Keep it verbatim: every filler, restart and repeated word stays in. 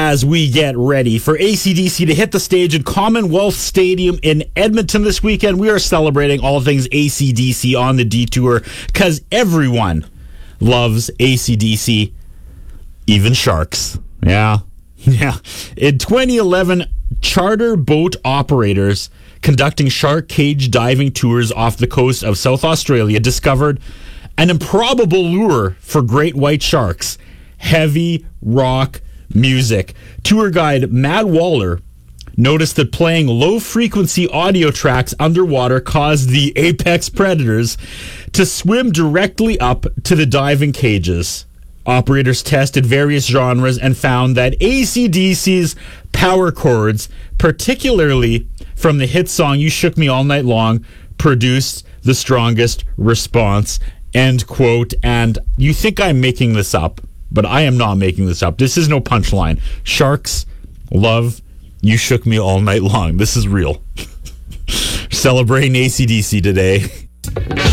as we get ready for A C D C to hit the stage at Commonwealth Stadium in Edmonton this weekend. We are celebrating all things A C D C on the Detour because everyone loves A C D C, even sharks. Yeah, yeah. In twenty eleven, charter boat operators conducting shark cage diving tours off the coast of South Australia discovered an improbable lure for great white sharks: heavy rock music. Tour guide Matt Waller noticed that playing low-frequency audio tracks underwater caused the apex predators to swim directly up to the diving cages. Operators tested various genres and found that A C D C's power chords, particularly from the hit song You Shook Me All Night Long, produced the strongest response, end quote. And you think I'm making this up, but I am not making this up. This is no punchline. Sharks love You Shook Me All Night Long. This is real. Celebrating A C D C today.